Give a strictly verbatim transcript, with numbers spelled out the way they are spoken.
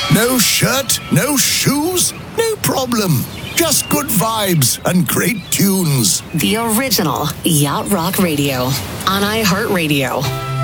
No shirt, no shoes, no problem. Just good vibes and great tunes. The original Yacht Rock Radio on iHeartRadio.